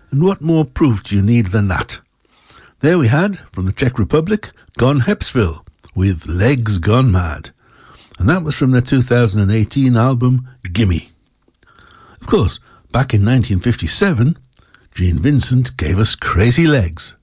And what more proof do you need than that? There we had, from the Czech Republic, Gone Hepsville, with Legs Gone Mad. And that was from their 2018 album, Gimme. Of course, back in 1957, Gene Vincent gave us Crazy Legs.